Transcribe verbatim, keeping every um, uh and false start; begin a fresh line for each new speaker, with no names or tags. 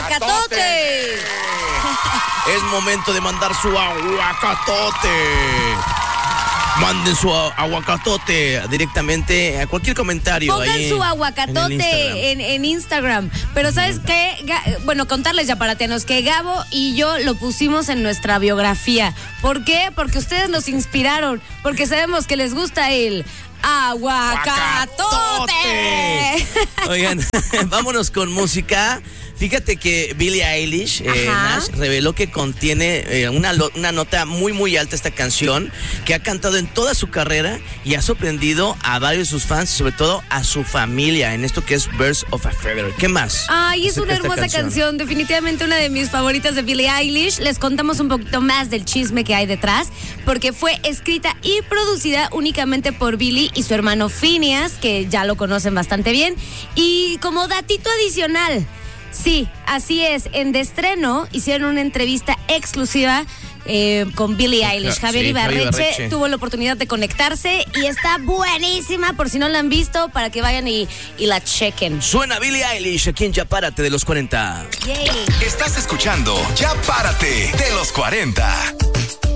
aguacatote.
Es momento de mandar su aguacatote. Manden su aguacatote directamente a cualquier comentario.
Pongan
ahí
su aguacatote
en, Instagram.
en, en Instagram. Pero ¿sabes qué? Ga- bueno, contarles ya paratianos que Gabo y yo lo pusimos en nuestra biografía. ¿Por qué? Porque ustedes nos inspiraron. Porque sabemos que les gusta el aguacatote.
Oigan, vámonos con música. Fíjate que Billie Eilish, eh, Nash, reveló que contiene eh, una, lo- una nota muy, muy alta esta canción, que ha cantado en toda su carrera y ha sorprendido a varios de sus fans y sobre todo a su familia en esto que es Birds of a Feather. ¿Qué más?
Ay, es
acerca
una
de esta
hermosa canción.
canción?
definitivamente una de mis favoritas de Billie Eilish. Les contamos un poquito más del chisme que hay detrás, porque fue escrita y producida únicamente por Billie y su hermano Phineas, que ya lo conocen bastante bien. Y como datito adicional, sí, así es, en de estreno hicieron una entrevista exclusiva eh, con Billie Eilish. Javier
Sí,
Ibarreche,
Javier Ibarreche
tuvo la oportunidad de conectarse y está buenísima, por si no la han visto, para que vayan y, y la chequen.
Suena Billie Eilish aquí en Ya Párate de los cuarenta.
Yay.
Estás escuchando Ya Párate de los cuarenta.